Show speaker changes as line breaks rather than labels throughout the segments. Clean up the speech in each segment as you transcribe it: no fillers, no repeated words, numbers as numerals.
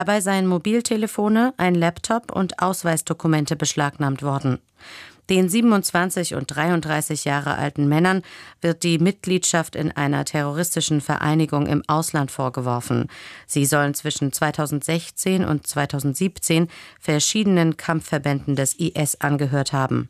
Dabei seien Mobiltelefone, ein Laptop und Ausweisdokumente beschlagnahmt worden. Den 27 und 33 Jahre alten Männern wird die Mitgliedschaft in einer terroristischen Vereinigung im Ausland vorgeworfen. Sie sollen zwischen 2016 und 2017 verschiedenen Kampfverbänden des IS angehört haben.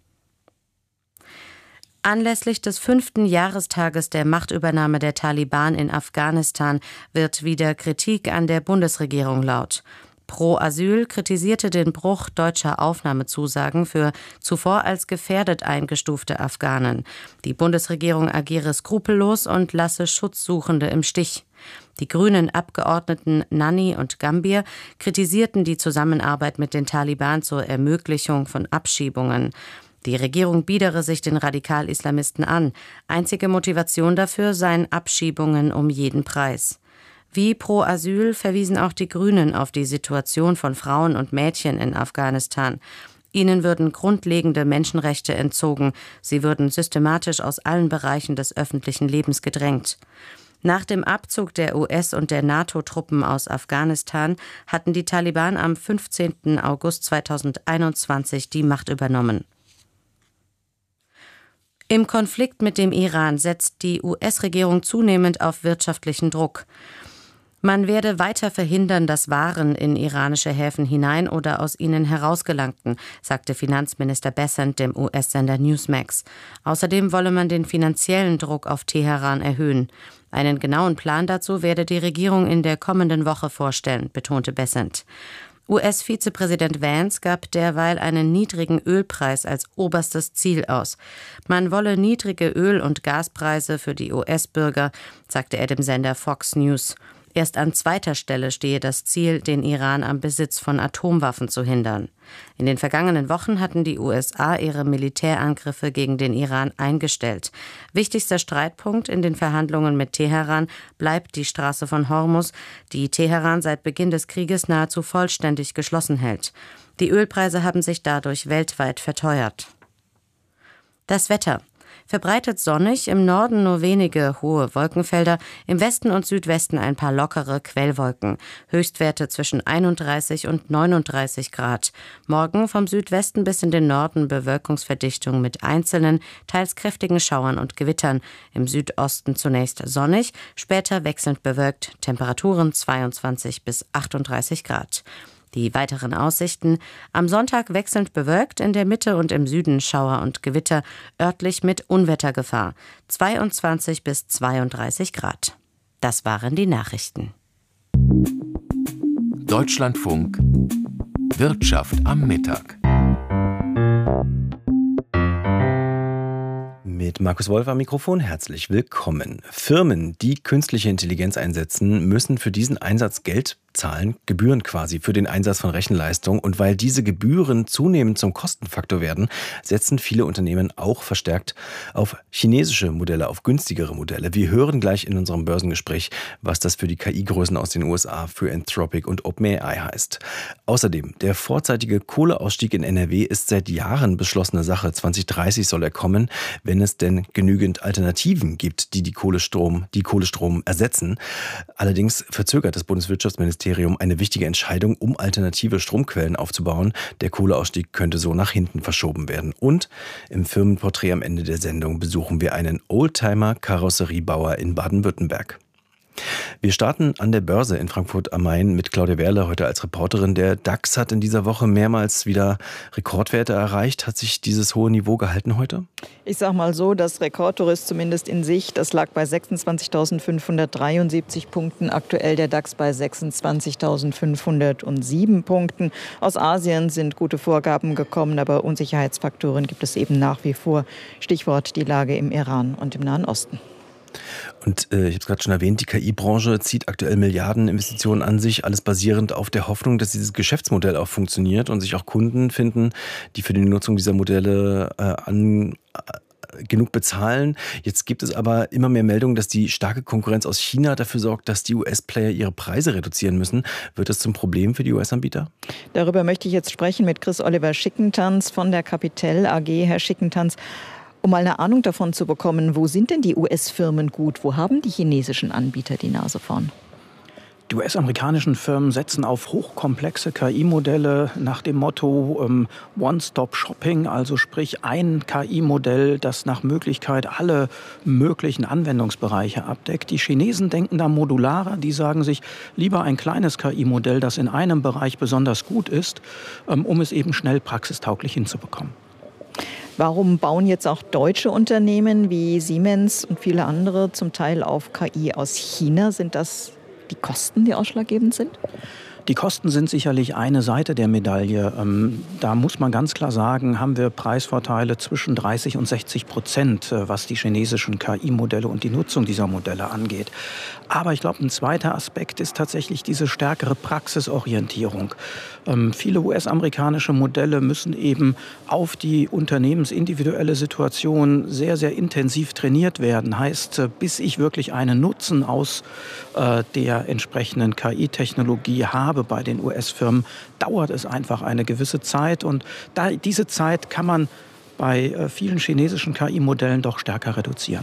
Anlässlich des 5. Jahrestages der Machtübernahme der Taliban in Afghanistan wird wieder Kritik an der Bundesregierung laut. Pro Asyl kritisierte den Bruch deutscher Aufnahmezusagen für zuvor als gefährdet eingestufte Afghanen. Die Bundesregierung agiere skrupellos und lasse Schutzsuchende im Stich. Die grünen Abgeordneten Nanni und Gambier kritisierten die Zusammenarbeit mit den Taliban zur Ermöglichung von Abschiebungen. Die Regierung biedere sich den Radikal-Islamisten an. Einzige Motivation dafür seien Abschiebungen um jeden Preis. Wie Pro Asyl verwiesen auch die Grünen auf die Situation von Frauen und Mädchen in Afghanistan. Ihnen würden grundlegende Menschenrechte entzogen. Sie würden systematisch aus allen Bereichen des öffentlichen Lebens gedrängt. Nach dem Abzug der US- und der NATO-Truppen aus Afghanistan hatten die Taliban am 15. August 2021 die Macht übernommen. Im Konflikt mit dem Iran setzt die US-Regierung zunehmend auf wirtschaftlichen Druck. Man werde weiter verhindern, dass Waren in iranische Häfen hinein oder aus ihnen herausgelangten, sagte Finanzminister Bessent dem US-Sender Newsmax. Außerdem wolle man den finanziellen Druck auf Teheran erhöhen. Einen genauen Plan dazu werde die Regierung in der kommenden Woche vorstellen, betonte Bessent. US-Vizepräsident Vance gab derweil einen niedrigen Ölpreis als oberstes Ziel aus. Man wolle niedrige Öl- und Gaspreise für die US-Bürger, sagte er dem Sender Fox News. Erst an zweiter Stelle stehe das Ziel, den Iran am Besitz von Atomwaffen zu hindern. In den vergangenen Wochen hatten die USA ihre Militärangriffe gegen den Iran eingestellt. Wichtigster Streitpunkt in den Verhandlungen mit Teheran bleibt die Straße von Hormuz, die Teheran seit Beginn des Krieges nahezu vollständig geschlossen hält. Die Ölpreise haben sich dadurch weltweit verteuert. Das Wetter. Verbreitet sonnig, im Norden nur wenige hohe Wolkenfelder, im Westen und Südwesten ein paar lockere Quellwolken. Höchstwerte zwischen 31 und 39 Grad. Morgen vom Südwesten bis in den Norden Bewölkungsverdichtung mit einzelnen, teils kräftigen Schauern und Gewittern. Im Südosten zunächst sonnig, später wechselnd bewölkt. Temperaturen 22 bis 38 Grad. Die weiteren Aussichten: am Sonntag wechselnd bewölkt, in der Mitte und im Süden Schauer und Gewitter, örtlich mit Unwettergefahr, 22 bis 32 Grad. Das waren die Nachrichten.
Deutschlandfunk Wirtschaft am Mittag.
Mit Markus Wolf am Mikrofon, herzlich willkommen. Firmen, die künstliche Intelligenz einsetzen, müssen für diesen Einsatz Geld zahlen, Gebühren quasi für den Einsatz von Rechenleistung. Und weil diese Gebühren zunehmend zum Kostenfaktor werden, setzen viele Unternehmen auch verstärkt auf chinesische Modelle, auf günstigere Modelle. Wir hören gleich in unserem Börsengespräch, was das für die KI-Größen aus den USA, für Anthropic und OpenAI heißt. Außerdem, der vorzeitige Kohleausstieg in NRW ist seit Jahren beschlossene Sache. 2030 soll er kommen, wenn es denn genügend Alternativen gibt, die Kohlestrom ersetzen. Allerdings verzögert das Bundeswirtschaftsministerium eine wichtige Entscheidung, um alternative Stromquellen aufzubauen. Der Kohleausstieg könnte so nach hinten verschoben werden. Und im Firmenporträt am Ende der Sendung besuchen wir einen Oldtimer-Karosseriebauer in Baden-Württemberg. Wir starten an der Börse in Frankfurt am Main mit Claudia Werle, heute als Reporterin. Der DAX hat in dieser Woche mehrmals wieder Rekordwerte erreicht. Hat sich dieses hohe Niveau gehalten heute?
Ich sag mal so, das Rekordtor ist zumindest in Sicht. Das lag bei 26.573 Punkten. Aktuell der DAX bei 26.507 Punkten. Aus Asien sind gute Vorgaben gekommen, aber Unsicherheitsfaktoren gibt es eben nach wie vor. Stichwort die Lage im Iran und im Nahen Osten.
Und ich habe es gerade schon erwähnt, die KI-Branche zieht aktuell Milliardeninvestitionen an sich, alles basierend auf der Hoffnung, dass dieses Geschäftsmodell auch funktioniert und sich auch Kunden finden, die für die Nutzung dieser Modelle genug bezahlen. Jetzt gibt es aber immer mehr Meldungen, dass die starke Konkurrenz aus China dafür sorgt, dass die US-Player ihre Preise reduzieren müssen. Wird das zum Problem für die US-Anbieter?
Darüber möchte ich jetzt sprechen mit Chris Oliver Schickentanz von der Capital AG. Herr Schickentanz, um mal eine Ahnung davon zu bekommen, wo sind denn die US-Firmen gut? Wo haben die chinesischen Anbieter die Nase vorn?
Die US-amerikanischen Firmen setzen auf hochkomplexe KI-Modelle nach dem Motto One-Stop-Shopping, also sprich ein KI-Modell, das nach Möglichkeit alle möglichen Anwendungsbereiche abdeckt. Die Chinesen denken da modularer, die sagen sich lieber ein kleines KI-Modell, das in einem Bereich besonders gut ist, um es eben schnell praxistauglich hinzubekommen.
Warum bauen jetzt auch deutsche Unternehmen wie Siemens und viele andere zum Teil auf KI aus China? Sind das die Kosten, die ausschlaggebend sind?
Die Kosten sind sicherlich eine Seite der Medaille. Da muss man ganz klar sagen, haben wir Preisvorteile zwischen 30% und 60%, was die chinesischen KI-Modelle und die Nutzung dieser Modelle angeht. Aber ich glaube, ein zweiter Aspekt ist tatsächlich diese stärkere Praxisorientierung. Viele US-amerikanische Modelle müssen eben auf die unternehmensindividuelle Situation sehr, sehr intensiv trainiert werden. Heißt, bis ich wirklich einen Nutzen aus der entsprechenden KI-Technologie habe bei den US-Firmen, dauert es einfach eine gewisse Zeit. Und diese Zeit kann man bei vielen chinesischen KI-Modellen doch stärker reduzieren.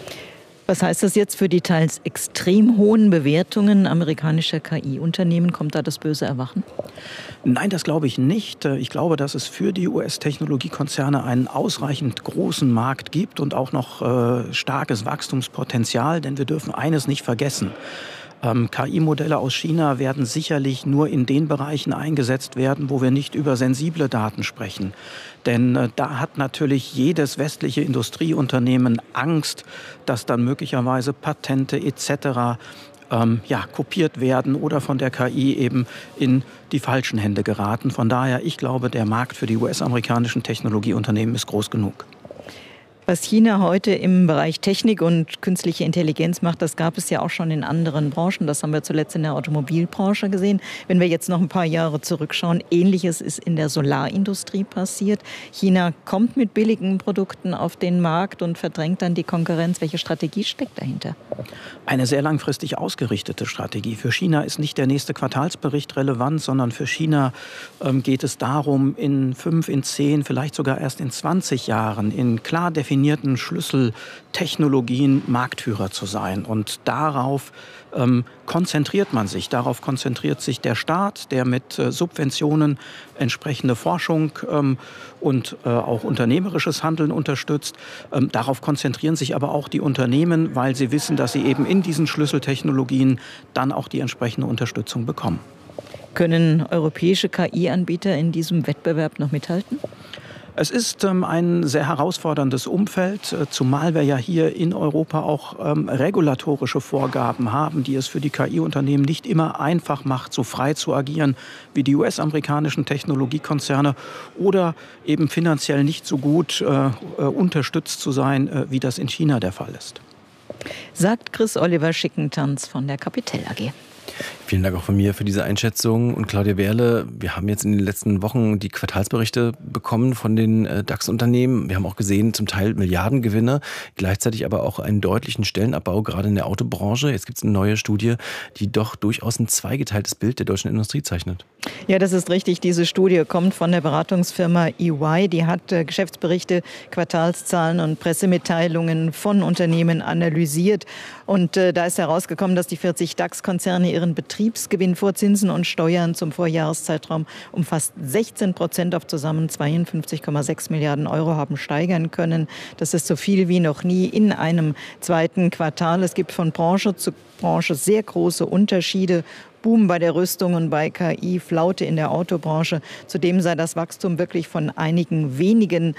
Was heißt das jetzt für die teils extrem hohen Bewertungen amerikanischer KI-Unternehmen? Kommt da das böse Erwachen?
Nein, das glaube ich nicht. Ich glaube, dass es für die US-Technologiekonzerne einen ausreichend großen Markt gibt und auch noch starkes Wachstumspotenzial. Denn wir dürfen eines nicht vergessen. KI-Modelle aus China werden sicherlich nur in den Bereichen eingesetzt werden, wo wir nicht über sensible Daten sprechen. Denn da hat natürlich jedes westliche Industrieunternehmen Angst, dass dann möglicherweise Patente etc. kopiert werden oder von der KI eben in die falschen Hände geraten. Von daher, ich glaube, der Markt für die US-amerikanischen Technologieunternehmen ist groß genug.
Was China heute im Bereich Technik und künstliche Intelligenz macht, das gab es ja auch schon in anderen Branchen. Das haben wir zuletzt in der Automobilbranche gesehen. Wenn wir jetzt noch ein paar Jahre zurückschauen, Ähnliches ist in der Solarindustrie passiert. China kommt mit billigen Produkten auf den Markt und verdrängt dann die Konkurrenz. Welche Strategie steckt dahinter?
Eine sehr langfristig ausgerichtete Strategie. Für China ist nicht der nächste Quartalsbericht relevant, sondern für China geht es darum, in 5, in 10, vielleicht sogar erst in 20 Jahren in klar definierten Schlüsseltechnologien Marktführer zu sein. Und darauf konzentriert man sich. Darauf konzentriert sich der Staat, der mit Subventionen entsprechende Forschung und auch unternehmerisches Handeln unterstützt. Darauf konzentrieren sich aber auch die Unternehmen, weil sie wissen, dass sie eben in diesen Schlüsseltechnologien dann auch die entsprechende Unterstützung bekommen.
Können europäische KI-Anbieter in diesem Wettbewerb noch mithalten?
Es ist ein sehr herausforderndes Umfeld, zumal wir ja hier in Europa auch regulatorische Vorgaben haben, die es für die KI-Unternehmen nicht immer einfach macht, so frei zu agieren wie die US-amerikanischen Technologiekonzerne oder eben finanziell nicht so gut unterstützt zu sein, wie das in China der Fall ist.
Sagt Chris Oliver Schickentanz von der Capital AG.
Vielen Dank auch von mir für diese Einschätzung. Und Claudia Wehrle, wir haben jetzt in den letzten Wochen die Quartalsberichte bekommen von den DAX-Unternehmen. Wir haben auch gesehen, zum Teil Milliardengewinne, gleichzeitig aber auch einen deutlichen Stellenabbau, gerade in der Autobranche. Jetzt gibt es eine neue Studie, die doch durchaus ein zweigeteiltes Bild der deutschen Industrie zeichnet.
Ja, das ist richtig. Diese Studie kommt von der Beratungsfirma EY. Die hat Geschäftsberichte, Quartalszahlen und Pressemitteilungen von Unternehmen analysiert. Und da ist herausgekommen, dass die 40 DAX-Konzerne ihren Betriebsgewinn vor Zinsen und Steuern zum Vorjahreszeitraum um fast 16% auf zusammen 52,6 Milliarden Euro haben steigern können. Das ist so viel wie noch nie in einem zweiten Quartal. Es gibt von Branche zu Branche sehr große Unterschiede. Boom bei der Rüstung und bei KI, Flaute in der Autobranche. Zudem sei das Wachstum wirklich von einigen wenigen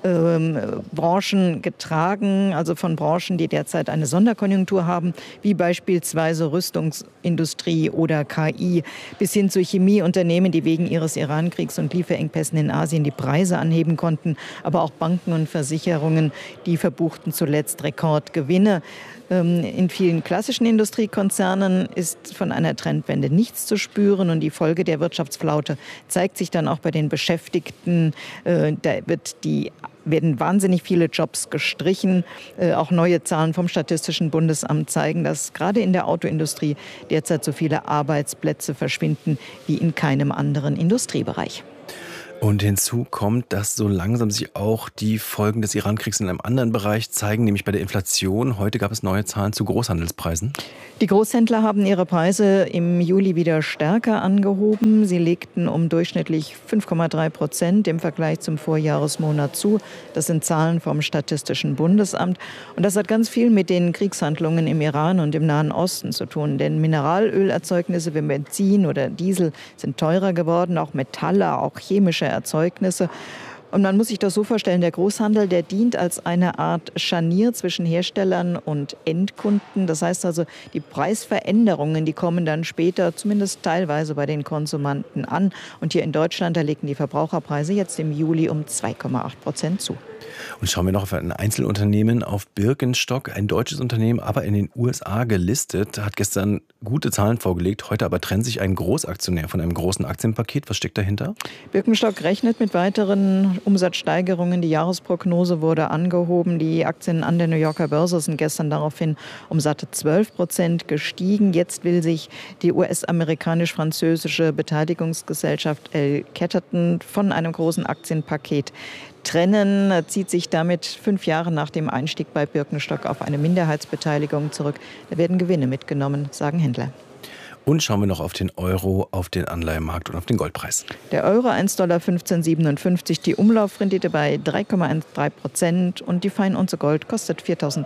Branchen getragen, also von Branchen, die derzeit eine Sonderkonjunktur haben, wie beispielsweise Rüstungsindustrie oder KI, bis hin zu Chemieunternehmen, die wegen ihres Irankriegs und Lieferengpässen in Asien die Preise anheben konnten, aber auch Banken und Versicherungen, die verbuchten zuletzt Rekordgewinne. In vielen klassischen Industriekonzernen ist von einer Trendwende nichts zu spüren und die Folge der Wirtschaftsflaute zeigt sich dann auch bei den Beschäftigten. Da werden wahnsinnig viele Jobs gestrichen. Auch neue Zahlen vom Statistischen Bundesamt zeigen, dass gerade in der Autoindustrie derzeit so viele Arbeitsplätze verschwinden wie in keinem anderen Industriebereich.
Und hinzu kommt, dass so langsam sich auch die Folgen des Iran-Kriegs in einem anderen Bereich zeigen, nämlich bei der Inflation. Heute gab es neue Zahlen zu Großhandelspreisen.
Die Großhändler haben ihre Preise im Juli wieder stärker angehoben. Sie legten um durchschnittlich 5,3% im Vergleich zum Vorjahresmonat zu. Das sind Zahlen vom Statistischen Bundesamt. Und das hat ganz viel mit den Kriegshandlungen im Iran und im Nahen Osten zu tun. Denn Mineralölerzeugnisse wie Benzin oder Diesel sind teurer geworden, auch Metalle, auch chemische Erzeugnisse. Und man muss sich das so vorstellen, der Großhandel, der dient als eine Art Scharnier zwischen Herstellern und Endkunden. Das heißt also, die Preisveränderungen, die kommen dann später, zumindest teilweise bei den Konsumenten an. Und hier in Deutschland, da legten die Verbraucherpreise jetzt im Juli um 2,8% zu.
Und schauen wir noch auf ein Einzelunternehmen, auf Birkenstock, ein deutsches Unternehmen, aber in den USA gelistet, hat gestern gute Zahlen vorgelegt. Heute aber trennt sich ein Großaktionär von einem großen Aktienpaket. Was steckt dahinter?
Birkenstock rechnet mit weiteren Umsatzsteigerungen. Die Jahresprognose wurde angehoben. Die Aktien an der New Yorker Börse sind gestern daraufhin um satte 12% gestiegen. Jetzt will sich die US-amerikanisch-französische Beteiligungsgesellschaft L. Catterton von einem großen Aktienpaket trennen, zieht sich damit 5 Jahre nach dem Einstieg bei Birkenstock auf eine Minderheitsbeteiligung zurück. Da werden Gewinne mitgenommen, sagen Händler.
Und schauen wir noch auf den Euro, auf den Anleihenmarkt und auf den Goldpreis.
Der Euro 1,1557 $, die Umlaufrendite bei 3,13% und die Feinunze Gold kostet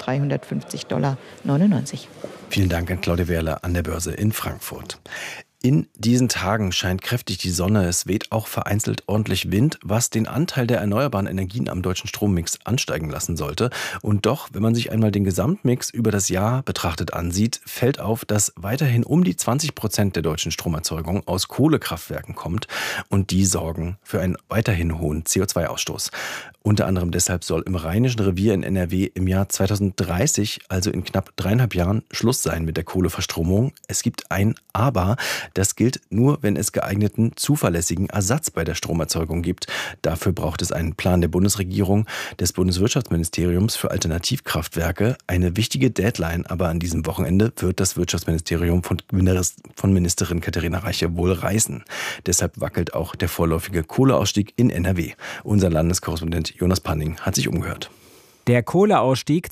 $4.350,99.
Vielen Dank an Claudia Wehrle an der Börse in Frankfurt. In diesen Tagen scheint kräftig die Sonne, es weht auch vereinzelt ordentlich Wind, was den Anteil der erneuerbaren Energien am deutschen Strommix ansteigen lassen sollte. Und doch, wenn man sich einmal den Gesamtmix über das Jahr betrachtet ansieht, fällt auf, dass weiterhin um die 20% der deutschen Stromerzeugung aus Kohlekraftwerken kommt und die sorgen für einen weiterhin hohen CO2-Ausstoß. Unter anderem deshalb soll im Rheinischen Revier in NRW im Jahr 2030, also in knapp 3,5 Jahren, Schluss sein mit der Kohleverstromung. Es gibt ein Aber. Das gilt nur, wenn es geeigneten, zuverlässigen Ersatz bei der Stromerzeugung gibt. Dafür braucht es einen Plan der Bundesregierung, des Bundeswirtschaftsministeriums für Alternativkraftwerke. Eine wichtige Deadline, aber an diesem Wochenende wird das Wirtschaftsministerium von Ministerin Katharina Reiche wohl reißen. Deshalb wackelt auch der vorläufige Kohleausstieg in NRW. Unser Landeskorrespondent Jonas Panning hat sich umgehört.
Der Kohleausstieg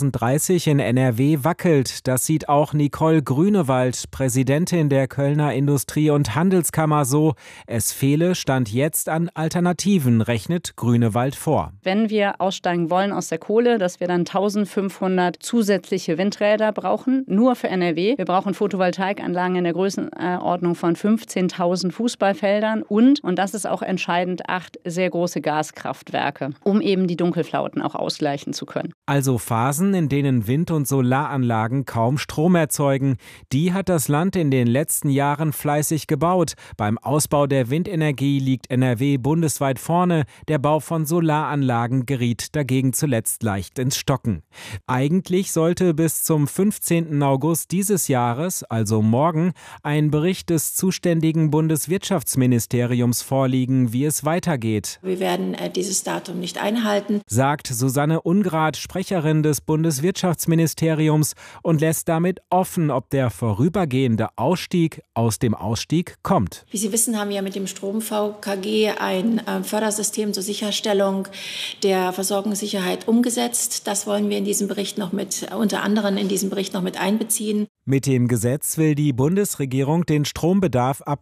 2030 in NRW wackelt. Das sieht auch Nicole Grünewald, Präsidentin der Kölner Industrie- und Handelskammer, so. Es fehle Stand jetzt an Alternativen, rechnet Grünewald vor.
Wenn wir aussteigen wollen aus der Kohle, dass wir dann 1500 zusätzliche Windräder brauchen, nur für NRW. Wir brauchen Photovoltaikanlagen in der Größenordnung von 15.000 Fußballfeldern und das ist auch entscheidend, 8 sehr große Gaskraftwerke, um eben die Dunkelflauten auch ausgleichen zu können.
Also Phasen, in denen Wind- und Solaranlagen kaum Strom erzeugen. Die hat das Land in den letzten Jahren fleißig gebaut. Beim Ausbau der Windenergie liegt NRW bundesweit vorne. Der Bau von Solaranlagen geriet dagegen zuletzt leicht ins Stocken. Eigentlich sollte bis zum 15. August dieses Jahres, also morgen, ein Bericht des zuständigen Bundeswirtschaftsministeriums vorliegen, wie es weitergeht.
Wir werden dieses Datum nicht einhalten,
sagt Susanne Ungrad, Sprecherin des Bundeswirtschaftsministeriums, und lässt damit offen, ob der vorübergehende Ausstieg aus dem Ausstieg kommt.
Wie Sie wissen, haben wir mit dem Strom-VKG ein Fördersystem zur Sicherstellung der Versorgungssicherheit umgesetzt. Das wollen wir in diesem Bericht unter anderem in diesem Bericht noch mit einbeziehen.
Mit dem Gesetz will die Bundesregierung den Strombedarf ab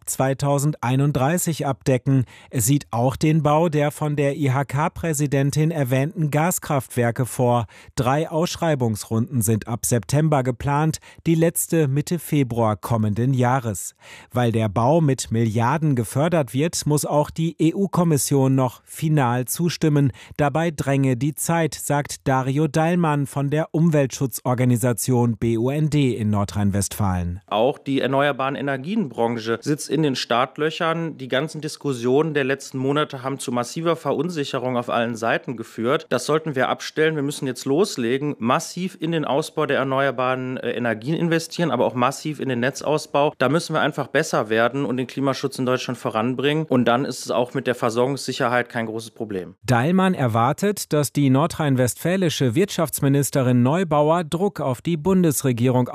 2031 abdecken. Es sieht auch den Bau der von der IHK-Präsidentin erwähnten Gaskraftwerke vor. 3 Ausschreibungsrunden sind ab September geplant, die letzte Mitte Februar kommenden Jahres. Weil der Bau mit Milliarden gefördert wird, muss auch die EU-Kommission noch final zustimmen. Dabei dränge die Zeit, sagt Dario Deilmann von der Umweltschutzorganisation BUND in Nordrhein-Westfalen.
Auch die erneuerbaren Energienbranche sitzt in den Startlöchern. Die ganzen Diskussionen der letzten Monate haben zu massiver Verunsicherung auf allen Seiten geführt. Das sollten wir abstellen. Wir müssen jetzt loslegen, massiv in den Ausbau der erneuerbaren Energien investieren, aber auch massiv in den Netzausbau. Da müssen wir einfach besser werden und den Klimaschutz in Deutschland voranbringen. Und dann ist es auch mit der Versorgungssicherheit kein großes Problem.
Deilmann erwartet, dass die nordrhein-westfälische Wirtschaftsministerin Neubauer Druck auf die Bundesregierung ausübt.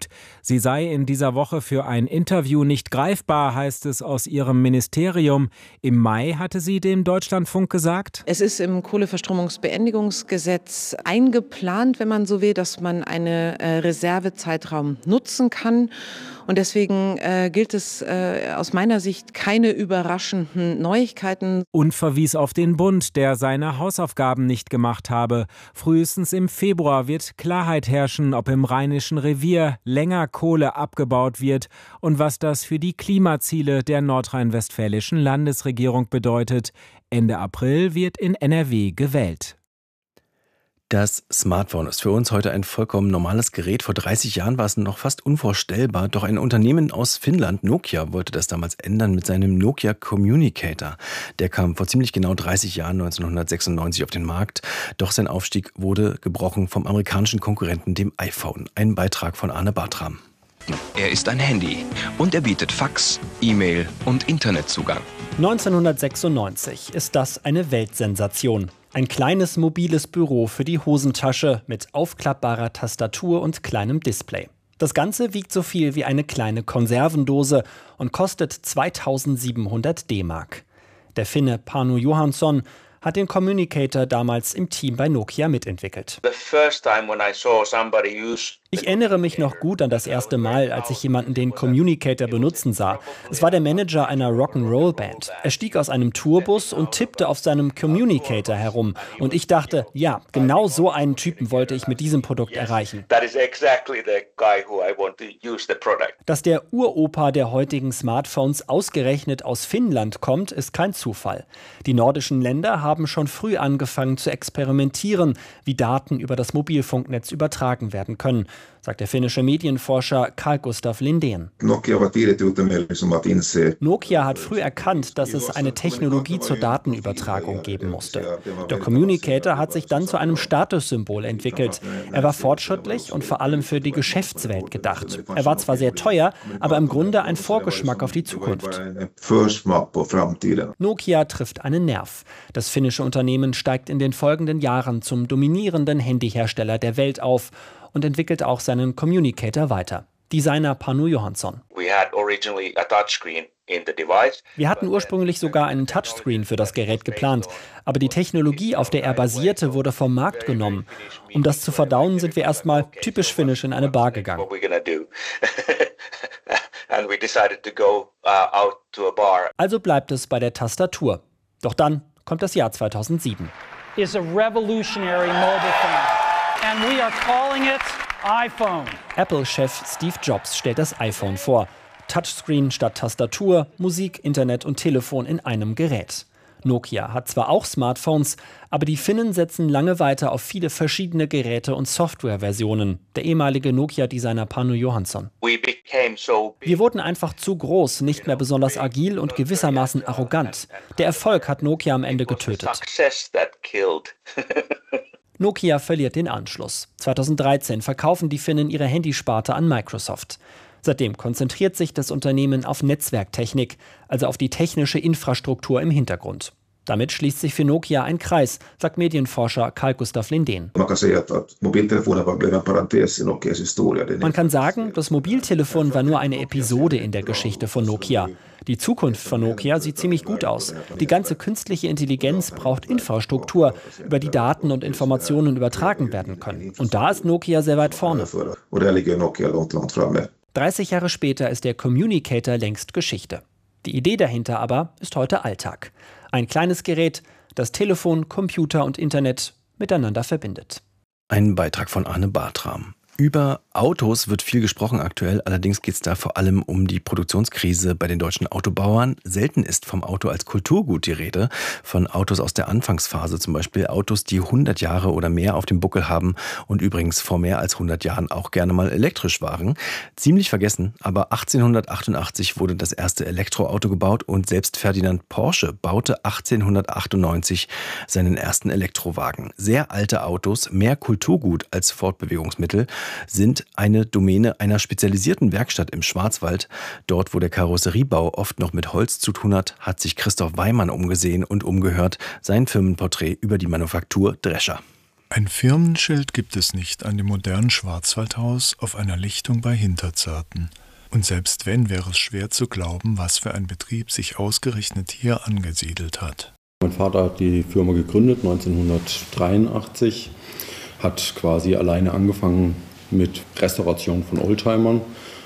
beschäftigt. Sie sei in dieser Woche für ein Interview nicht greifbar, heißt es aus ihrem Ministerium. Im Mai hatte sie dem Deutschlandfunk gesagt:
Es ist im Kohleverstromungsbeendigungsgesetz eingeplant, wenn man so will, dass man einen Reservezeitraum nutzen kann. Und deswegen gilt es aus meiner Sicht keine überraschenden Neuigkeiten.
Und verwies auf den Bund, der seine Hausaufgaben nicht gemacht habe. Frühestens im Februar wird Klarheit herrschen, ob im Rheinischen Revier länger Kohle abgebaut wird und was das für die Klimaziele der nordrhein-westfälischen Landesregierung bedeutet. Ende April wird in NRW gewählt.
Das Smartphone ist für uns heute ein vollkommen normales Gerät. Vor 30 Jahren war es noch fast unvorstellbar. Doch ein Unternehmen aus Finnland, Nokia, wollte das damals ändern mit seinem Nokia Communicator. Der kam vor ziemlich genau 30 Jahren, 1996, auf den Markt. Doch sein Aufstieg wurde gebrochen vom amerikanischen Konkurrenten, dem iPhone. Ein Beitrag von Arne Bartram.
Er ist ein Handy und er bietet Fax, E-Mail und Internetzugang.
1996 ist das eine Weltsensation. Ein kleines mobiles Büro für die Hosentasche mit aufklappbarer Tastatur und kleinem Display. Das Ganze wiegt so viel wie eine kleine Konservendose und kostet 2700 D-Mark. Der Finne Panu Johansson hat den Communicator damals im Team bei Nokia mitentwickelt. Ich erinnere mich noch gut an das erste Mal, als ich jemanden den Communicator benutzen sah. Es war der Manager einer Rock'n'Roll-Band. Er stieg aus einem Tourbus und tippte auf seinem Communicator herum. Und ich dachte, ja, genau so einen Typen wollte ich mit diesem Produkt erreichen. Dass der Uropa der heutigen Smartphones ausgerechnet aus Finnland kommt, ist kein Zufall. Die nordischen Länder haben schon früh angefangen zu experimentieren, wie Daten über das Mobilfunknetz übertragen werden können, sagt der finnische Medienforscher Carl Gustaf Lindén. Nokia hat früh erkannt, dass es eine Technologie zur Datenübertragung geben musste. Der Communicator hat sich dann zu einem Statussymbol entwickelt. Er war fortschrittlich und vor allem für die Geschäftswelt gedacht. Er war zwar sehr teuer, aber im Grunde ein Vorgeschmack auf die Zukunft. Nokia trifft einen Nerv. Das finnische Unternehmen steigt in den folgenden Jahren zum dominierenden Handyhersteller der Welt auf und entwickelt auch seinen Communicator weiter. Designer Panu Johansson. Wir hatten ursprünglich sogar einen Touchscreen für das Gerät geplant, aber die Technologie, auf der er basierte, wurde vom Markt genommen. Um das zu verdauen, sind wir erstmal typisch finnisch in eine Bar gegangen. Also bleibt es bei der Tastatur. Doch dann kommt das Jahr 2007.
Is a revolutionary mobile phone. And we are calling it iPhone.
Apple-Chef Steve Jobs stellt das iPhone vor. Touchscreen statt Tastatur, Musik, Internet und Telefon in einem Gerät. Nokia hat zwar auch Smartphones, aber die Finnen setzen lange weiter auf viele verschiedene Geräte und Softwareversionen. Der ehemalige Nokia-Designer Panu Johansson. Wir wurden einfach zu groß, nicht mehr besonders agil und gewissermaßen arrogant. Der Erfolg hat Nokia am Ende getötet. Nokia verliert den Anschluss. 2013 verkaufen die Finnen ihre Handysparte an Microsoft. Seitdem konzentriert sich das Unternehmen auf Netzwerktechnik, also auf die technische Infrastruktur im Hintergrund. Damit schließt sich für Nokia ein Kreis, sagt Medienforscher Carl Gustaf Lindén. Man kann sagen, das Mobiltelefon war nur eine Episode in der Geschichte von Nokia. Die Zukunft von Nokia sieht ziemlich gut aus. Die ganze künstliche Intelligenz braucht Infrastruktur, über die Daten und Informationen übertragen werden können. Und da ist Nokia sehr weit vorne. 30 Jahre später ist der Communicator längst Geschichte. Die Idee dahinter aber ist heute Alltag. Ein kleines Gerät, das Telefon, Computer und Internet miteinander verbindet.
Ein Beitrag von Arne Bartram. Über Autos wird viel gesprochen aktuell, allerdings geht es da vor allem um die Produktionskrise bei den deutschen Autobauern. Selten ist vom Auto als Kulturgut die Rede, von Autos aus der Anfangsphase zum Beispiel, Autos, die 100 Jahre oder mehr auf dem Buckel haben und übrigens vor mehr als 100 Jahren auch gerne mal elektrisch waren. Ziemlich vergessen, aber 1888 wurde das erste Elektroauto gebaut und selbst Ferdinand Porsche baute 1898 seinen ersten Elektrowagen. Sehr alte Autos, mehr Kulturgut als Fortbewegungsmittel, sind eine Domäne einer spezialisierten Werkstatt im Schwarzwald. Dort, wo der Karosseriebau oft noch mit Holz zu tun hat sich Christoph Weimann umgesehen und umgehört. Sein Firmenporträt über die Manufaktur Drescher.
Ein Firmenschild gibt es nicht an dem modernen Schwarzwaldhaus auf einer Lichtung bei Hinterzarten. Und selbst wenn, wäre es schwer zu glauben, was für ein Betrieb sich ausgerechnet hier angesiedelt hat.
Mein Vater hat die Firma gegründet 1983, hat quasi alleine angefangen mit Restauration von Oldtimern.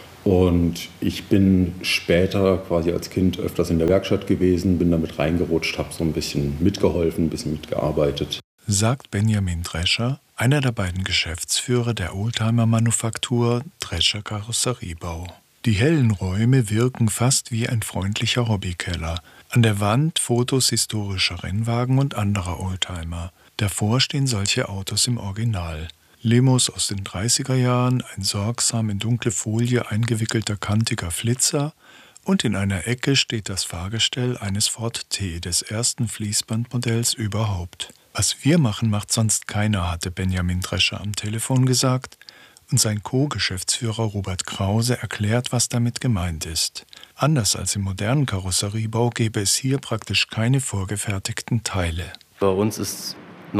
Und ich bin später quasi als Kind öfters in der Werkstatt gewesen, bin damit reingerutscht, habe so ein bisschen mitgeholfen, ein bisschen mitgearbeitet.
Sagt Benjamin Drescher, einer der beiden Geschäftsführer der Oldtimer-Manufaktur Drescher Karosseriebau. Die hellen Räume wirken fast wie ein freundlicher Hobbykeller. An der Wand Fotos historischer Rennwagen und anderer Oldtimer. Davor stehen solche Autos im Original. Limos aus den 30er Jahren, ein sorgsam in dunkle Folie eingewickelter kantiger Flitzer und in einer Ecke steht das Fahrgestell eines Ford T, des ersten Fließbandmodells überhaupt. Was wir machen, macht sonst keiner, hatte Benjamin Drescher am Telefon gesagt. Und sein Co-Geschäftsführer Robert Krause erklärt, was damit gemeint ist. Anders als im modernen Karosseriebau gäbe es hier praktisch keine vorgefertigten Teile.
Bei uns ist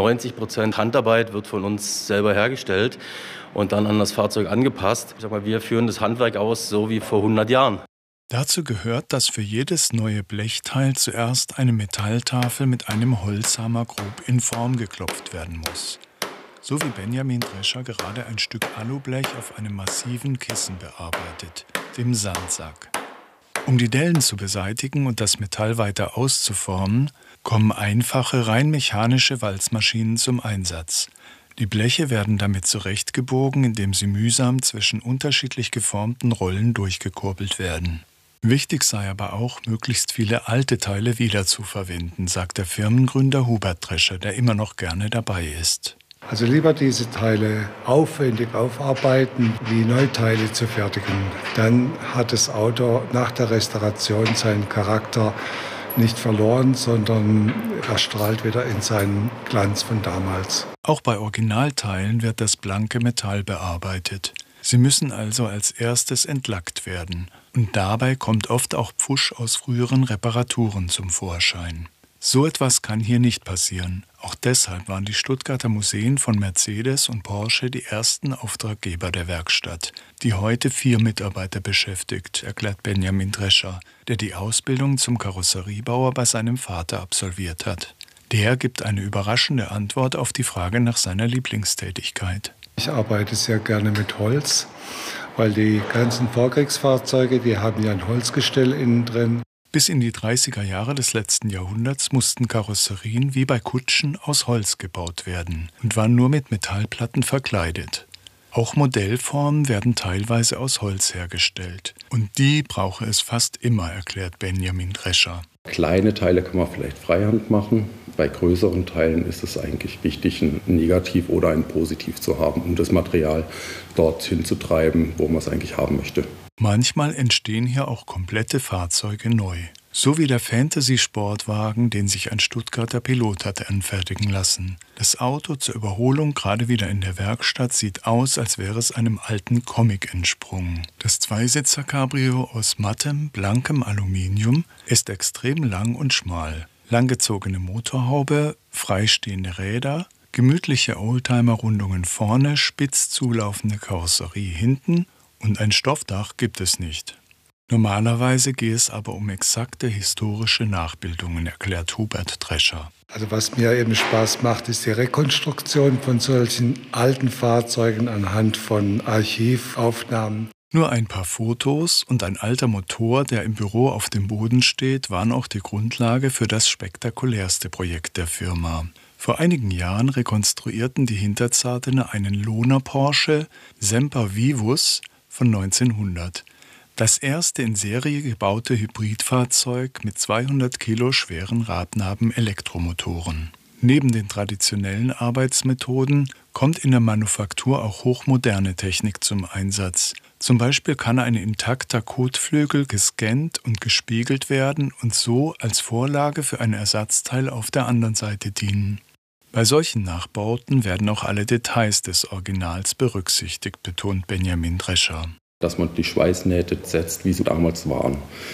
90% Handarbeit, wird von uns selber hergestellt und dann an das Fahrzeug angepasst. Ich sag mal, wir führen das Handwerk aus, so wie vor 100 Jahren.
Dazu gehört, dass für jedes neue Blechteil zuerst eine Metalltafel mit einem Holzhammer grob in Form geklopft werden muss. So wie Benjamin Drescher gerade ein Stück Alublech auf einem massiven Kissen bearbeitet, dem Sandsack. Um die Dellen zu beseitigen und das Metall weiter auszuformen, kommen einfache, rein mechanische Walzmaschinen zum Einsatz. Die Bleche werden damit zurechtgebogen, indem sie mühsam zwischen unterschiedlich geformten Rollen durchgekurbelt werden. Wichtig sei aber auch, möglichst viele alte Teile wiederzuverwenden, sagt der Firmengründer Hubert Drescher, der immer noch gerne dabei ist.
Also lieber diese Teile aufwendig aufarbeiten, wie Neuteile zu fertigen. Dann hat das Auto nach der Restauration seinen Charakter nicht verloren, sondern er strahlt wieder in seinen Glanz von damals.
Auch bei Originalteilen wird das blanke Metall bearbeitet. Sie müssen also als erstes entlackt werden. Und dabei kommt oft auch Pfusch aus früheren Reparaturen zum Vorschein. So etwas kann hier nicht passieren. Auch deshalb waren die Stuttgarter Museen von Mercedes und Porsche die ersten Auftraggeber der Werkstatt, die heute 4 Mitarbeiter beschäftigt, erklärt Benjamin Drescher, der die Ausbildung zum Karosseriebauer bei seinem Vater absolviert hat. Der gibt eine überraschende Antwort auf die Frage nach seiner Lieblingstätigkeit.
Ich arbeite sehr gerne mit Holz, weil die ganzen Vorkriegsfahrzeuge, die haben ja ein Holzgestell innen drin.
Bis in die 30er Jahre des letzten Jahrhunderts mussten Karosserien wie bei Kutschen aus Holz gebaut werden und waren nur mit Metallplatten verkleidet. Auch Modellformen werden teilweise aus Holz hergestellt. Und die brauche es fast immer, erklärt Benjamin Drescher.
Kleine Teile kann man vielleicht freihand machen. Bei größeren Teilen ist es eigentlich wichtig, ein Negativ oder ein Positiv zu haben, um das Material dorthin zu treiben, wo man es eigentlich haben möchte.
Manchmal entstehen hier auch komplette Fahrzeuge neu. So wie der Fantasy-Sportwagen, den sich ein Stuttgarter Pilot hatte anfertigen lassen. Das Auto zur Überholung gerade wieder in der Werkstatt sieht aus, als wäre es einem alten Comic entsprungen. Das Zweisitzer-Cabrio aus mattem, blankem Aluminium ist extrem lang und schmal. Langgezogene Motorhaube, freistehende Räder, gemütliche Oldtimer-Rundungen vorne, spitz zulaufende Karosserie hinten und ein Stoffdach gibt es nicht. Normalerweise gehe es aber um exakte historische Nachbildungen, erklärt Hubert Drescher.
Also was mir eben Spaß macht, ist die Rekonstruktion von solchen alten Fahrzeugen anhand von Archivaufnahmen.
Nur ein paar Fotos und ein alter Motor, der im Büro auf dem Boden steht, waren auch die Grundlage für das spektakulärste Projekt der Firma. Vor einigen Jahren rekonstruierten die Hinterzartener einen Lohner Porsche Semper Vivus von 1900. Das erste in Serie gebaute Hybridfahrzeug mit 200 Kilo schweren Radnaben-Elektromotoren. Neben den traditionellen Arbeitsmethoden kommt in der Manufaktur auch hochmoderne Technik zum Einsatz. Zum Beispiel kann ein intakter Kotflügel gescannt und gespiegelt werden und so als Vorlage für ein Ersatzteil auf der anderen Seite dienen. Bei solchen Nachbauten werden auch alle Details des Originals berücksichtigt, betont Benjamin Drescher.
Dass man die Schweißnähte setzt, wie sie damals waren.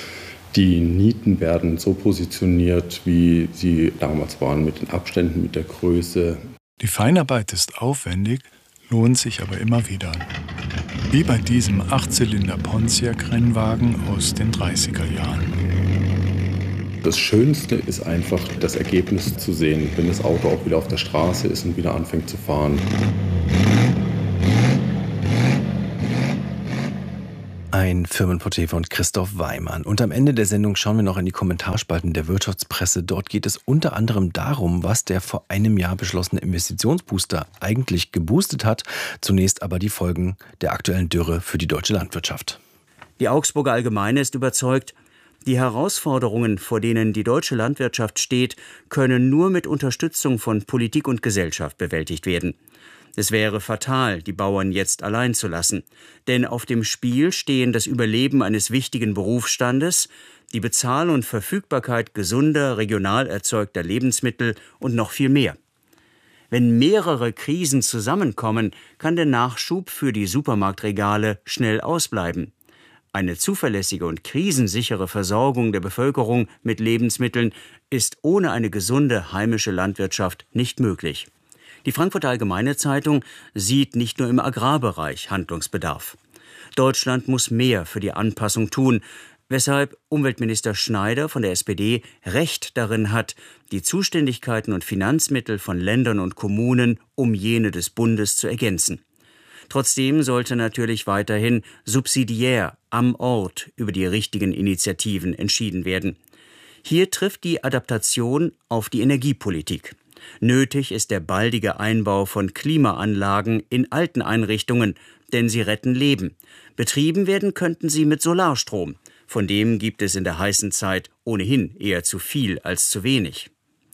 Die Nieten werden so positioniert, wie sie damals waren, mit den Abständen, mit der Größe.
Die Feinarbeit ist aufwendig, lohnt sich aber immer wieder. Wie bei diesem 8-Zylinder-Pontiac-Rennwagen aus den 30er Jahren.
Das Schönste ist einfach, das Ergebnis zu sehen, wenn das Auto auch wieder auf der Straße ist und wieder anfängt zu fahren.
Ein Firmenporträt von Christoph Weimann. Und am Ende der Sendung schauen wir noch in die Kommentarspalten der Wirtschaftspresse. Dort geht es unter anderem darum, was der vor einem Jahr beschlossene Investitionsbooster eigentlich geboostet hat. Zunächst aber die Folgen der aktuellen Dürre für die deutsche Landwirtschaft.
Die Augsburger Allgemeine ist überzeugt, die Herausforderungen, vor denen die deutsche Landwirtschaft steht, können nur mit Unterstützung von Politik und Gesellschaft bewältigt werden. Es wäre fatal, die Bauern jetzt allein zu lassen. Denn auf dem Spiel stehen das Überleben eines wichtigen Berufsstandes, die Bezahlung und Verfügbarkeit gesunder, regional erzeugter Lebensmittel und noch viel mehr. Wenn mehrere Krisen zusammenkommen, kann der Nachschub für die Supermarktregale schnell ausbleiben. Eine zuverlässige und krisensichere Versorgung der Bevölkerung mit Lebensmitteln ist ohne eine gesunde heimische Landwirtschaft nicht möglich. Die Frankfurter Allgemeine Zeitung sieht nicht nur im Agrarbereich Handlungsbedarf. Deutschland muss mehr für die Anpassung tun, weshalb Umweltminister Schneider von der SPD Recht darin hat, die Zuständigkeiten und Finanzmittel von Ländern und Kommunen um jene des Bundes zu ergänzen. Trotzdem sollte natürlich weiterhin subsidiär am Ort über die richtigen Initiativen entschieden werden. Hier trifft die Adaptation auf die Energiepolitik. Nötig ist der baldige Einbau von Klimaanlagen in alten Einrichtungen, denn sie retten Leben. Betrieben werden könnten sie mit Solarstrom. Von dem gibt es in der heißen Zeit ohnehin eher zu viel als zu wenig.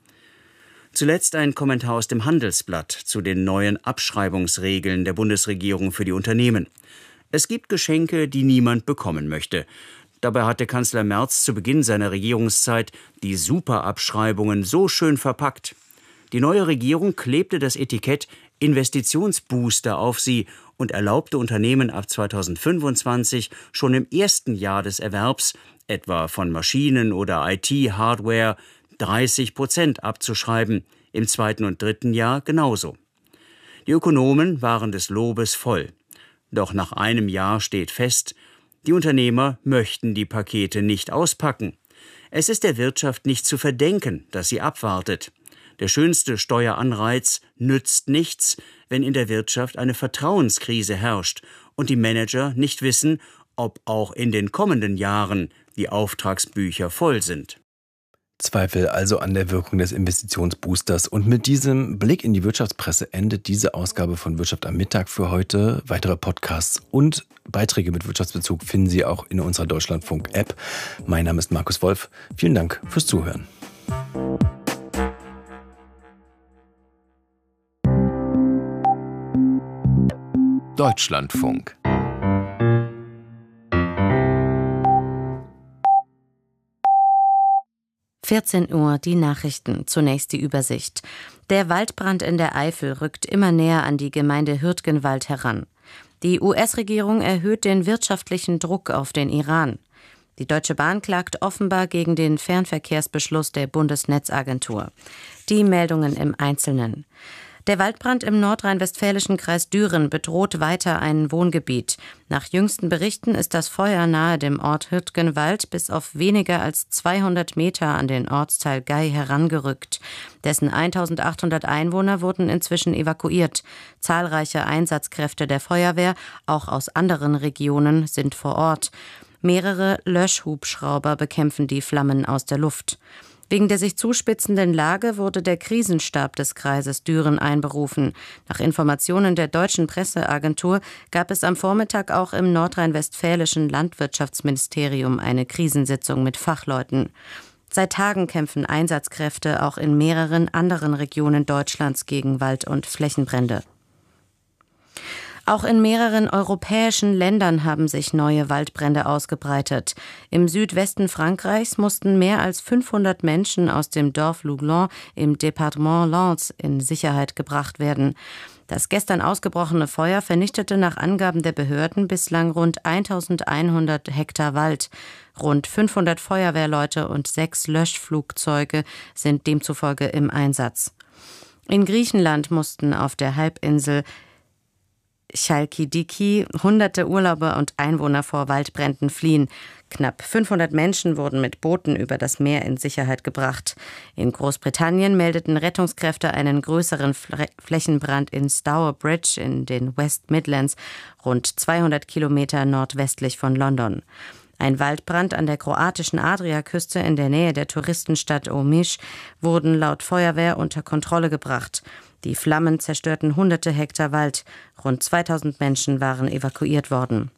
Zuletzt ein Kommentar aus dem Handelsblatt zu den neuen Abschreibungsregeln der Bundesregierung für die Unternehmen. Es gibt Geschenke, die niemand bekommen möchte. Dabei hatte Kanzler Merz zu Beginn seiner Regierungszeit die Superabschreibungen so schön verpackt. Die neue Regierung klebte das Etikett Investitionsbooster auf sie und erlaubte Unternehmen ab 2025 schon im ersten Jahr des Erwerbs, etwa von Maschinen oder IT-Hardware, 30% abzuschreiben, im zweiten und dritten Jahr genauso. Die Ökonomen waren des Lobes voll. Doch nach einem Jahr steht fest, die Unternehmer möchten die Pakete nicht auspacken. Es ist der Wirtschaft nicht zu verdenken, dass sie abwartet. Der schönste Steueranreiz nützt nichts, wenn in der Wirtschaft eine Vertrauenskrise herrscht und die Manager nicht wissen, ob auch in den kommenden Jahren die Auftragsbücher voll sind.
Zweifel also an der Wirkung des Investitionsboosters. Und mit diesem Blick in die Wirtschaftspresse endet diese Ausgabe von Wirtschaft am Mittag für heute. Weitere Podcasts und Beiträge mit Wirtschaftsbezug finden Sie auch in unserer Deutschlandfunk-App. Mein Name ist Markus Wolf. Vielen Dank fürs Zuhören.
Deutschlandfunk.
Uhr, die Nachrichten. Zunächst die Übersicht. Der Waldbrand in der Eifel rückt immer näher an die Gemeinde Hürtgenwald heran. Die US-Regierung erhöht den wirtschaftlichen Druck auf den Iran. Die Deutsche Bahn klagt offenbar gegen den Fernverkehrsbeschluss der Bundesnetzagentur. Die Meldungen im Einzelnen. Der Waldbrand im nordrhein-westfälischen Kreis Düren bedroht weiter ein Wohngebiet. Nach jüngsten Berichten ist das Feuer nahe dem Ort Hürtgenwald bis auf weniger als 200 Meter an den Ortsteil Gei herangerückt. Dessen 1800 Einwohner wurden inzwischen evakuiert. Zahlreiche Einsatzkräfte der Feuerwehr, auch aus anderen Regionen, sind vor Ort. Mehrere Löschhubschrauber bekämpfen die Flammen aus der Luft. Wegen der sich zuspitzenden Lage wurde der Krisenstab des Kreises Düren einberufen. Nach Informationen der deutschen Presseagentur gab es am Vormittag auch im nordrhein-westfälischen Landwirtschaftsministerium eine Krisensitzung mit Fachleuten. Seit Tagen kämpfen Einsatzkräfte auch in mehreren anderen Regionen Deutschlands gegen Wald- und Flächenbrände. Auch in mehreren europäischen Ländern haben sich neue Waldbrände ausgebreitet. Im Südwesten Frankreichs mussten mehr als 500 Menschen aus dem Dorf Louglans im Departement Lens in Sicherheit gebracht werden. Das gestern ausgebrochene Feuer vernichtete nach Angaben der Behörden bislang rund 1100 Hektar Wald. Rund 500 Feuerwehrleute und 6 Löschflugzeuge sind demzufolge im Einsatz. In Griechenland mussten auf der Halbinsel Chalkidiki hunderte Urlauber und Einwohner vor Waldbränden fliehen. Knapp 500 Menschen wurden mit Booten über das Meer in Sicherheit gebracht. In Großbritannien meldeten Rettungskräfte einen größeren Flächenbrand in Stourbridge in den West Midlands, rund 200 Kilometer nordwestlich von London. Ein Waldbrand an der kroatischen Adriaküste in der Nähe der Touristenstadt Omiš wurden laut Feuerwehr unter Kontrolle gebracht. Die Flammen zerstörten hunderte Hektar Wald. Rund 2000 Menschen waren evakuiert worden.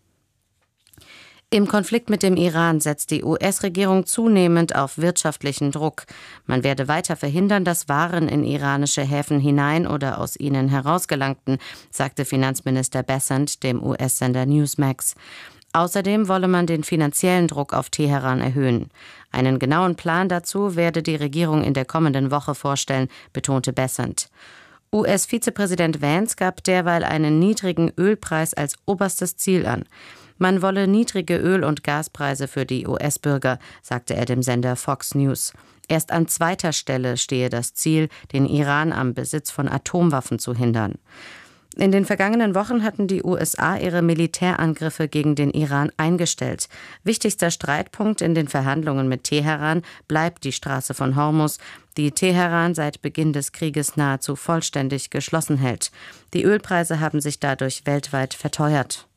Im Konflikt mit dem Iran setzt die US-Regierung zunehmend auf wirtschaftlichen Druck. Man werde weiter verhindern, dass Waren in iranische Häfen hinein oder aus ihnen herausgelangten, sagte Finanzminister Bessent dem US-Sender Newsmax. Außerdem wolle man den finanziellen Druck auf Teheran erhöhen. Einen genauen Plan dazu werde die Regierung in der kommenden Woche vorstellen, betonte Bessent. US-Vizepräsident Vance gab derweil einen niedrigen Ölpreis als oberstes Ziel an. Man wolle niedrige Öl- und Gaspreise für die US-Bürger, sagte er dem Sender Fox News. Erst an zweiter Stelle stehe das Ziel, den Iran am Besitz von Atomwaffen zu hindern. In den vergangenen Wochen hatten die USA ihre Militärangriffe gegen den Iran eingestellt. Wichtigster Streitpunkt in den Verhandlungen mit Teheran bleibt die Straße von Hormuz, die Teheran seit Beginn des Krieges nahezu vollständig geschlossen hält. Die Ölpreise haben sich dadurch weltweit verteuert.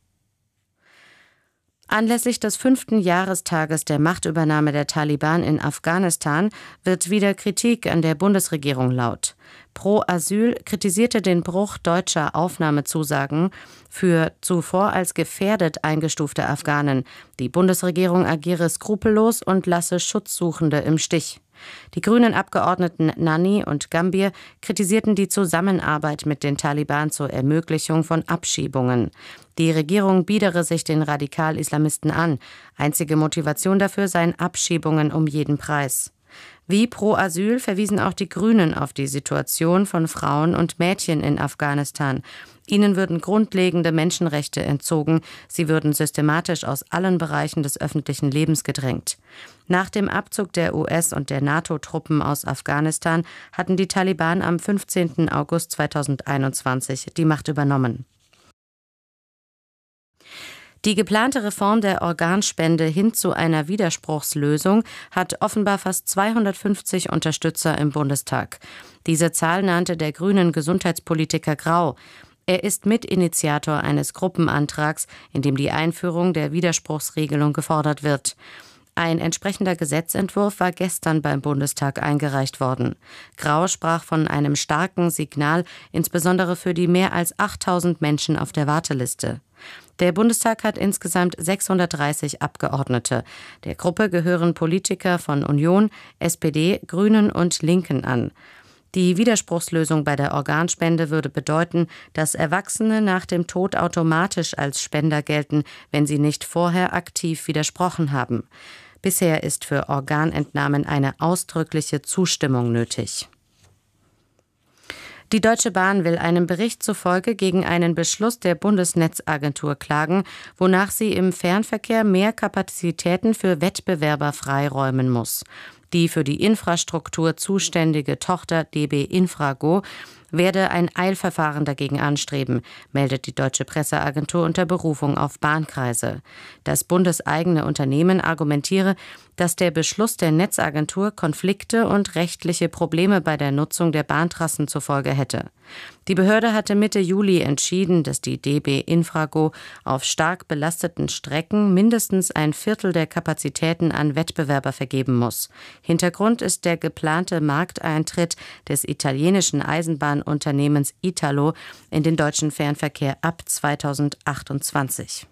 Anlässlich des 5. Jahrestages der Machtübernahme der Taliban in Afghanistan wird wieder Kritik an der Bundesregierung laut. Pro Asyl kritisierte den Bruch deutscher Aufnahmezusagen für zuvor als gefährdet eingestufte Afghanen. Die Bundesregierung agiere skrupellos und lasse Schutzsuchende im Stich. Die grünen Abgeordneten Nanni und Gambier kritisierten die Zusammenarbeit mit den Taliban zur Ermöglichung von Abschiebungen. Die Regierung biedere sich den Radikal-Islamisten an. Einzige Motivation dafür seien Abschiebungen um jeden Preis. Wie pro Asyl verwiesen auch die Grünen auf die Situation von Frauen und Mädchen in Afghanistan. Ihnen würden grundlegende Menschenrechte entzogen, sie würden systematisch aus allen Bereichen des öffentlichen Lebens gedrängt. Nach dem Abzug der US- und der NATO-Truppen aus Afghanistan hatten die Taliban am 15. August 2021 die Macht übernommen. Die geplante Reform der Organspende hin zu einer Widerspruchslösung hat offenbar fast 250 Unterstützer im Bundestag. Diese Zahl nannte der grünen Gesundheitspolitiker Grau. Er ist Mitinitiator eines Gruppenantrags, in dem die Einführung der Widerspruchsregelung gefordert wird. Ein entsprechender Gesetzentwurf war gestern beim Bundestag eingereicht worden. Grau sprach von einem starken Signal, insbesondere für die mehr als 8000 Menschen auf der Warteliste. Der Bundestag hat insgesamt 630 Abgeordnete. Der Gruppe gehören Politiker von Union, SPD, Grünen und Linken an. Die Widerspruchslösung bei der Organspende würde bedeuten, dass Erwachsene nach dem Tod automatisch als Spender gelten, wenn sie nicht vorher aktiv widersprochen haben. Bisher ist für Organentnahmen eine ausdrückliche Zustimmung nötig. Die Deutsche Bahn will einem Bericht zufolge gegen einen Beschluss der Bundesnetzagentur klagen, wonach sie im Fernverkehr mehr Kapazitäten für Wettbewerber freiräumen muss. Die für die Infrastruktur zuständige Tochter DB Infrago werde ein Eilverfahren dagegen anstreben, meldet die Deutsche Presseagentur unter Berufung auf Bahnkreise. Das bundeseigene Unternehmen argumentiere, dass der Beschluss der Netzagentur Konflikte und rechtliche Probleme bei der Nutzung der Bahntrassen zur Folge hätte. Die Behörde hatte Mitte Juli entschieden, dass die DB Infrago auf stark belasteten Strecken mindestens ein Viertel der Kapazitäten an Wettbewerber vergeben muss. Hintergrund ist der geplante Markteintritt des italienischen Eisenbahnunternehmens Italo in den deutschen Fernverkehr ab 2028.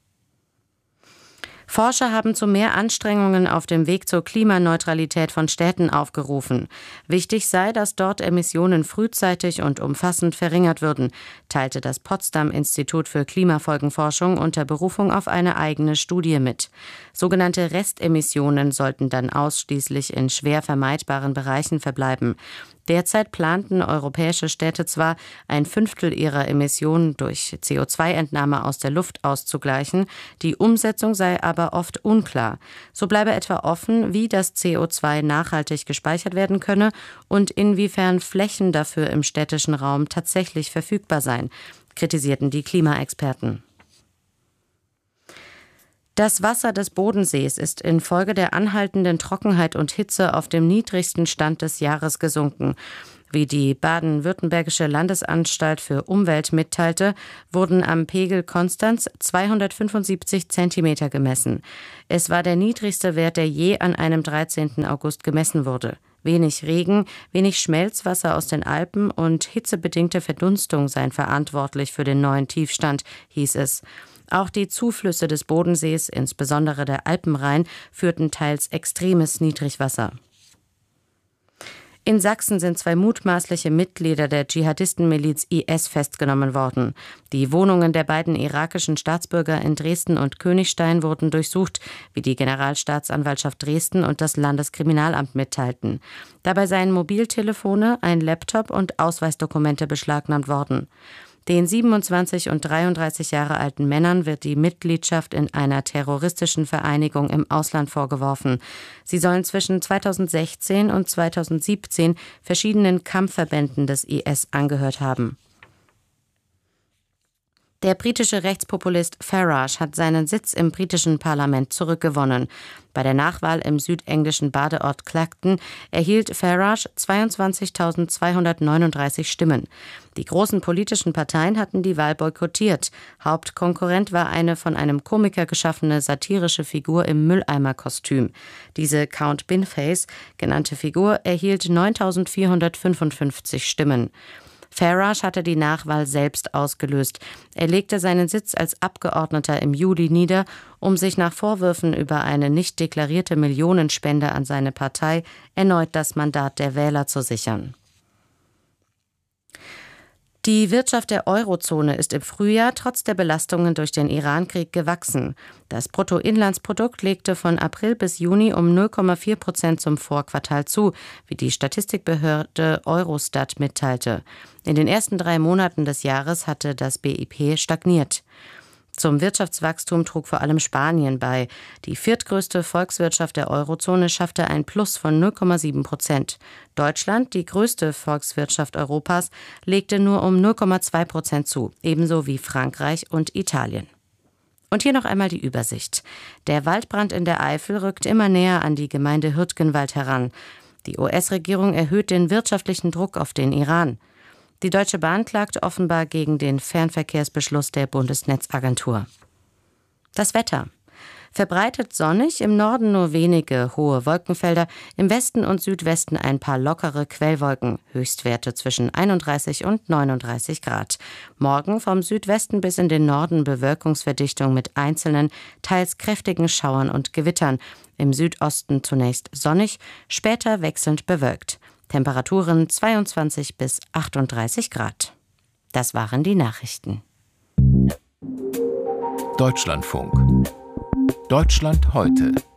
Forscher haben zu mehr Anstrengungen auf dem Weg zur Klimaneutralität von Städten aufgerufen. Wichtig sei, dass dort Emissionen frühzeitig und umfassend verringert würden, teilte das Potsdam-Institut für Klimafolgenforschung unter Berufung auf eine eigene Studie mit. Sogenannte Restemissionen sollten dann ausschließlich in schwer vermeidbaren Bereichen verbleiben. Derzeit planten europäische Städte zwar, 1/5 ihrer Emissionen durch CO2-Entnahme aus der Luft auszugleichen, die Umsetzung sei aber oft unklar. So bleibe etwa offen, wie das CO2 nachhaltig gespeichert werden könne und inwiefern Flächen dafür im städtischen Raum tatsächlich verfügbar seien, kritisierten die Klimaexperten. Das Wasser des Bodensees ist infolge der anhaltenden Trockenheit und Hitze auf dem niedrigsten Stand des Jahres gesunken. Wie die Baden-Württembergische Landesanstalt für Umwelt mitteilte, wurden am Pegel Konstanz 275 Zentimeter gemessen. Es war der niedrigste Wert, der je an einem 13. August gemessen wurde. Wenig Regen, wenig Schmelzwasser aus den Alpen und hitzebedingte Verdunstung seien verantwortlich für den neuen Tiefstand, hieß es. Auch die Zuflüsse des Bodensees, insbesondere der Alpenrhein, führten teils extremes Niedrigwasser. In Sachsen sind 2 mutmaßliche Mitglieder der Dschihadistenmiliz IS festgenommen worden. Die Wohnungen der beiden irakischen Staatsbürger in Dresden und Königstein wurden durchsucht, wie die Generalstaatsanwaltschaft Dresden und das Landeskriminalamt mitteilten. Dabei seien Mobiltelefone, ein Laptop und Ausweisdokumente beschlagnahmt worden. Den 27 und 33 Jahre alten Männern wird die Mitgliedschaft in einer terroristischen Vereinigung im Ausland vorgeworfen. Sie sollen zwischen 2016 und 2017 verschiedenen Kampfverbänden des IS angehört haben. Der britische Rechtspopulist Farage hat seinen Sitz im britischen Parlament zurückgewonnen. Bei der Nachwahl im südenglischen Badeort Clacton erhielt Farage 22.239 Stimmen. Die großen politischen Parteien hatten die Wahl boykottiert. Hauptkonkurrent war eine von einem Komiker geschaffene satirische Figur im Mülleimerkostüm. Diese Count Binface genannte Figur erhielt 9.455 Stimmen. Farage hatte die Nachwahl selbst ausgelöst. Er legte seinen Sitz als Abgeordneter im Juli nieder, um sich nach Vorwürfen über eine nicht deklarierte Millionenspende an seine Partei erneut das Mandat der Wähler zu sichern. Die Wirtschaft der Eurozone ist im Frühjahr trotz der Belastungen durch den Iran-Krieg gewachsen. Das Bruttoinlandsprodukt legte von April bis Juni um 0,4% zum Vorquartal zu, wie die Statistikbehörde Eurostat mitteilte. In den ersten 3 Monaten des Jahres hatte das BIP stagniert. Zum Wirtschaftswachstum trug vor allem Spanien bei. Die viertgrößte Volkswirtschaft der Eurozone schaffte ein Plus von 0,7%. Deutschland, die größte Volkswirtschaft Europas, legte nur um 0,2% zu, ebenso wie Frankreich und Italien. Und hier noch einmal die Übersicht. Der Waldbrand in der Eifel rückt immer näher an die Gemeinde Hürtgenwald heran. Die US-Regierung erhöht den wirtschaftlichen Druck auf den Iran. Die Deutsche Bahn klagt offenbar gegen den Fernverkehrsbeschluss der Bundesnetzagentur. Das Wetter. Verbreitet sonnig, im Norden nur wenige hohe Wolkenfelder, im Westen und Südwesten ein paar lockere Quellwolken, Höchstwerte zwischen 31 und 39 Grad. Morgen vom Südwesten bis in den Norden Bewölkungsverdichtung mit einzelnen, teils kräftigen Schauern und Gewittern. Im Südosten zunächst sonnig, später wechselnd bewölkt. Temperaturen 22 bis 38 Grad. Das waren die Nachrichten.
Deutschlandfunk. Deutschland heute.